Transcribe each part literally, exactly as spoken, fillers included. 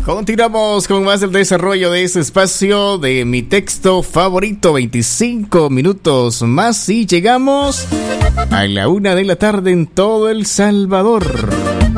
Continuamos con más del desarrollo de este espacio de mi texto favorito. veinticinco minutos más y llegamos a la una de la tarde en todo El Salvador.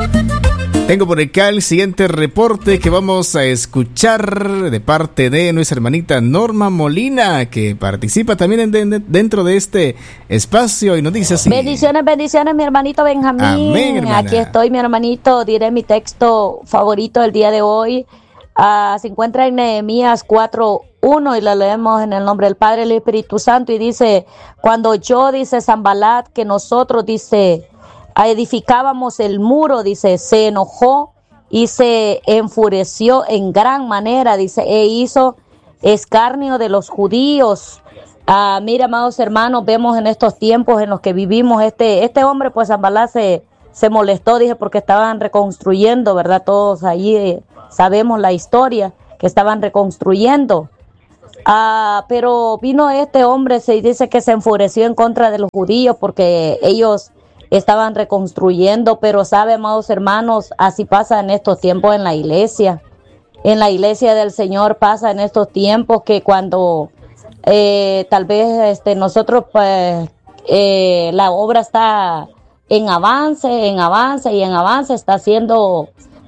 Tengo por acá el siguiente reporte que vamos a escuchar de parte de nuestra hermanita Norma Molina, que participa también en de, dentro de este espacio y nos dice así. Bendiciones, bendiciones, mi hermanito Benjamín. Amén, hermana. Aquí estoy, mi hermanito. Diré mi texto favorito del día de hoy. Uh, se encuentra en Nehemías cuatro uno y lo leemos en el nombre del Padre y del Espíritu Santo y dice: cuando yo, dice Sanbalat, que nosotros, dice, edificábamos el muro, dice, se enojó y se enfureció en gran manera, dice, e hizo escarnio de los judíos. Uh, mira, amados hermanos, vemos en estos tiempos en los que vivimos, este, este hombre, pues Sanbalat se, se molestó, dije, porque estaban reconstruyendo, ¿verdad? Todos allí eh, sabemos la historia, que estaban reconstruyendo. Uh, pero vino este hombre, se dice que se enfureció en contra de los judíos porque ellos estaban reconstruyendo, pero sabe, amados hermanos, así pasa en estos tiempos en la iglesia. En la iglesia del Señor pasa en estos tiempos que cuando eh, tal vez este, nosotros, pues, eh, la obra está en avance, en avance y en avance, está siendo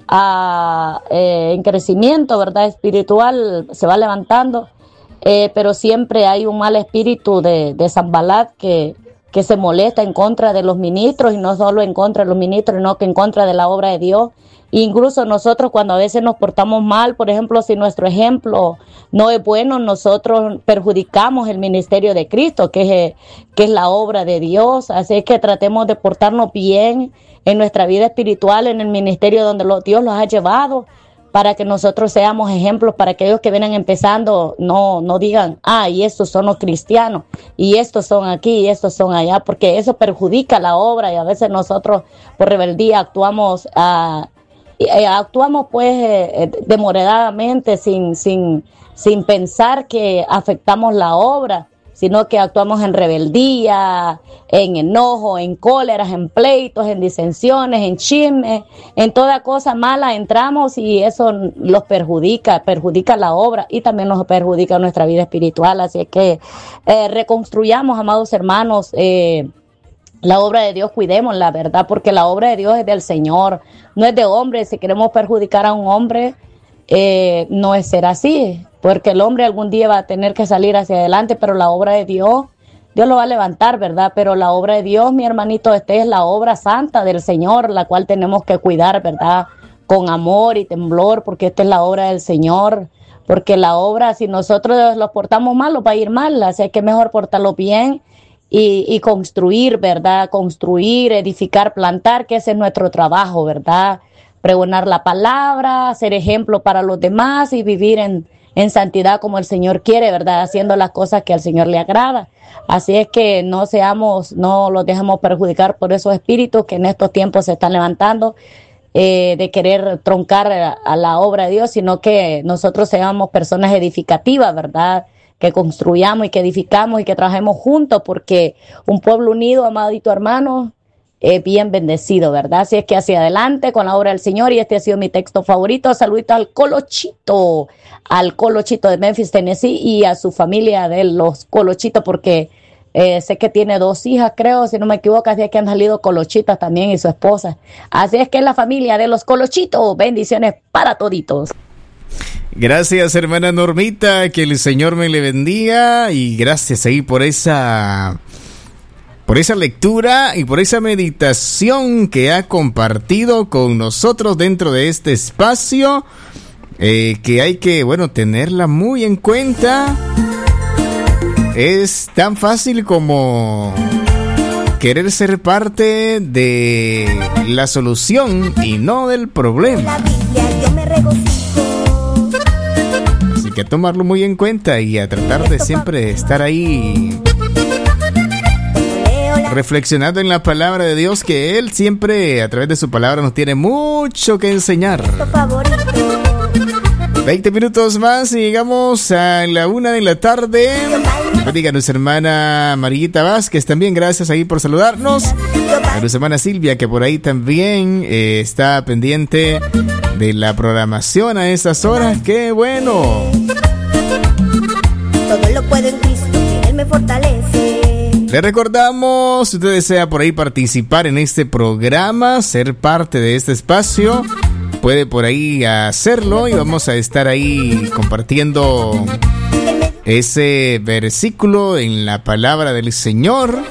uh, eh, en crecimiento, ¿verdad? Espiritual, se va levantando, eh, pero siempre hay un mal espíritu de, de Sanbalat que que se molesta en contra de los ministros, y no solo en contra de los ministros, sino que en contra de la obra de Dios. Incluso nosotros, cuando a veces nos portamos mal, por ejemplo, si nuestro ejemplo no es bueno, nosotros perjudicamos el ministerio de Cristo, que es, que es la obra de Dios. Así es que tratemos de portarnos bien en nuestra vida espiritual, en el ministerio donde los, Dios los ha llevado, para que nosotros seamos ejemplos, para que aquellos que vienen empezando no, no digan, ah, y estos son los cristianos, y estos son aquí, y estos son allá, porque eso perjudica la obra, y a veces nosotros por rebeldía actuamos, uh, eh, actuamos pues eh, demoradamente, sin, sin, sin pensar que afectamos la obra, sino que actuamos en rebeldía, en enojo, en cóleras, en pleitos, en disensiones, en chismes, en toda cosa mala entramos y eso los perjudica, perjudica la obra y también nos perjudica nuestra vida espiritual. Así es que eh, reconstruyamos, amados hermanos, eh, la obra de Dios, cuidemos la verdad, porque la obra de Dios es del Señor, no es de hombre. Si queremos perjudicar a un hombre, eh, no es ser así, porque el hombre algún día va a tener que salir hacia adelante, pero la obra de Dios, Dios lo va a levantar, ¿verdad? Pero la obra de Dios, mi hermanito, esta es la obra santa del Señor, la cual tenemos que cuidar, ¿verdad? Con amor y temblor, porque esta es la obra del Señor, porque la obra, si nosotros los portamos mal, los va a ir mal, así que es mejor portarlo bien y, y construir, ¿verdad? Construir, edificar, plantar, que ese es nuestro trabajo, ¿verdad? Pregonar la palabra, ser ejemplo para los demás y vivir en en santidad como el Señor quiere, ¿verdad? Haciendo las cosas que al Señor le agrada. Así es que no seamos, no los dejemos perjudicar por esos espíritus que en estos tiempos se están levantando, eh, de querer troncar a, a la obra de Dios, sino que nosotros seamos personas edificativas, ¿verdad? Que construyamos y que edificamos y que trabajemos juntos, porque un pueblo unido, amadito hermano, Eh, bien bendecido, ¿verdad? Así es que hacia adelante con la obra del Señor, y este ha sido mi texto favorito. Saluditos al Colochito, al Colochito de Memphis, Tennessee, y a su familia de los Colochitos, porque eh, sé que tiene dos hijas, creo, si no me equivoco, así es que han salido Colochitas también y su esposa. Así es que es la familia de los Colochitos. Bendiciones para toditos. Gracias, hermana Normita, que el Señor me le bendiga, y gracias ahí por esa... por esa lectura y por esa meditación que ha compartido con nosotros dentro de este espacio, eh, que hay que, bueno, tenerla muy en cuenta. Es tan fácil como querer ser parte de la solución y no del problema. Así que a tomarlo muy en cuenta y a tratar de siempre estar ahí reflexionando en la palabra de Dios, que Él siempre a través de su palabra nos tiene mucho que enseñar. veinte minutos más y llegamos a la una de la tarde. Bendiga a nuestra hermana Marita Vázquez también, gracias ahí por saludarnos. A nuestra hermana Silvia, que por ahí también eh, está pendiente de la programación a estas horas. ¡Qué bueno! Todo lo puedo en Cristo, que Él me fortalece. Le recordamos, si usted desea por ahí participar en este programa, ser parte de este espacio, puede por ahí hacerlo y vamos a estar ahí compartiendo ese versículo en la palabra del Señor.